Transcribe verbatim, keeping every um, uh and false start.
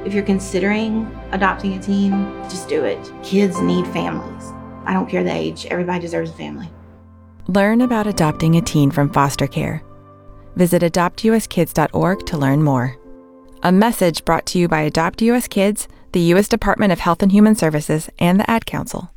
If you're considering adopting a teen, just do it. Kids need families. I don't care the age. Everybody deserves a family. Learn about adopting a teen from foster care. Visit adopt u s kids dot org to learn more. A message brought to you by Adopt U S Kids, the U S Department of Health and Human Services, and the Ad Council.